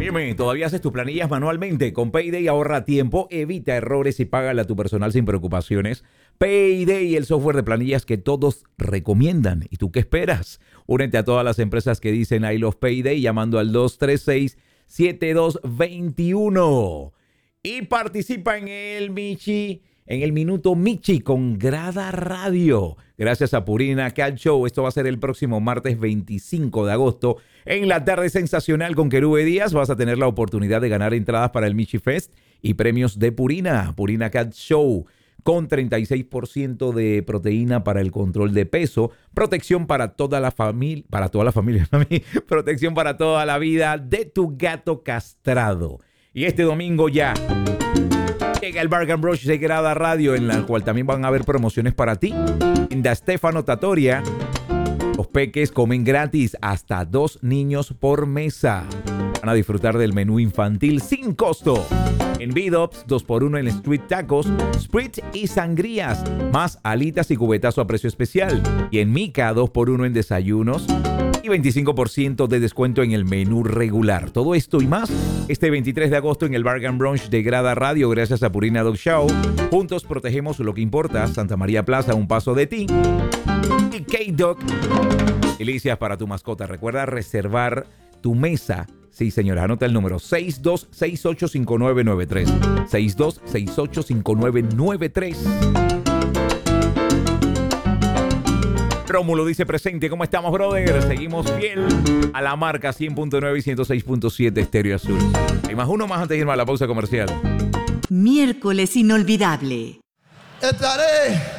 Óyeme, ¿todavía haces tus planillas manualmente? Con Payday ahorra tiempo, evita errores y págala a tu personal sin preocupaciones. Payday, el software de planillas que todos recomiendan. ¿Y tú qué esperas? Únete a todas las empresas que dicen I love Payday llamando al 236-7221. Y participa en el Minuto Michi con Grada Radio. Gracias a Purina Cat Show. Esto va a ser el próximo martes 25 de agosto. En la tarde sensacional con Querube Díaz vas a tener la oportunidad de ganar entradas para el Michi Fest y premios de Purina. Purina Cat Show con 36% de proteína para el control de peso. Protección para toda la familia. Protección para toda la vida de tu gato castrado. Y este domingo ya llega el Bargain Brush de Grada Radio, en la cual también van a haber promociones para ti. En Da Stefano Trattoria, los peques comen gratis, hasta 2 niños por mesa. Van a disfrutar del menú infantil sin costo. En B-Dubs, 2x1 en Street Tacos, Sprit y sangrías, más alitas y cubetazo a precio especial. Y en Mica, 2x1 en desayunos y 25% de descuento en el menú regular. Todo esto y más este 23 de agosto en el Bargain Brunch de Grada Radio, gracias a Purina Dog Show. Juntos protegemos lo que importa. Santa María Plaza, un paso de ti. Y K-Dog, delicias para tu mascota. Recuerda reservar tu mesa. Sí, señora, anota el número 62685993. 62685993. Rómulo dice presente. ¿Cómo estamos, brother? Seguimos fiel a la marca 100.9 y 106.7 Estéreo Azul. Hay más uno más antes de irme a la pausa comercial. Miércoles inolvidable. Estaré